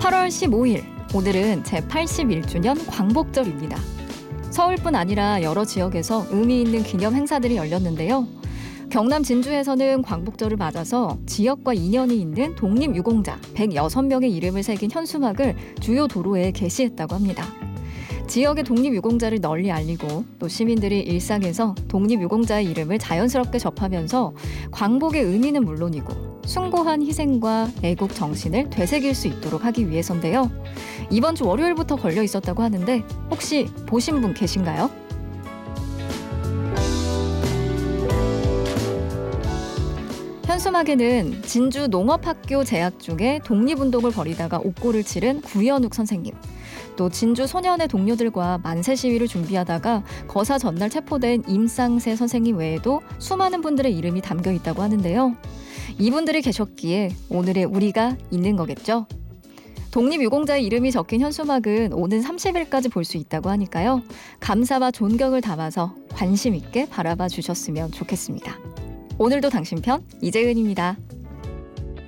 8월 15일, 오늘은 제81주년 광복절입니다. 서울뿐 아니라 여러 지역에서 의미 있는 기념 행사들이 열렸는데요. 경남 진주에서는 광복절을 맞아서 지역과 인연이 있는 독립유공자 106명의 이름을 새긴 현수막을 주요 도로에 게시했다고 합니다. 지역의 독립유공자를 널리 알리고 또 시민들이 일상에서 독립유공자의 이름을 자연스럽게 접하면서 광복의 의미는 물론이고 숭고한 희생과 애국 정신을 되새길 수 있도록 하기 위해서인데요. 이번 주 월요일부터 걸려 있었다고 하는데 혹시 보신 분 계신가요? 현수막에는 진주 농업학교 재학 중에 독립운동을 벌이다가 옥고를 치른 구연욱 선생님, 또 진주 소년의 동료들과 만세 시위를 준비하다가 거사 전날 체포된 임상세 선생님 외에도 수많은 분들의 이름이 담겨 있다고 하는데요. 이분들이 계셨기에 오늘의 우리가 있는 거겠죠. 독립유공자의 이름이 적힌 현수막은 오는 30일까지 볼 수 있다고 하니까요. 감사와 존경을 담아서 관심 있게 바라봐 주셨으면 좋겠습니다. 오늘도 당신 편 이재은입니다.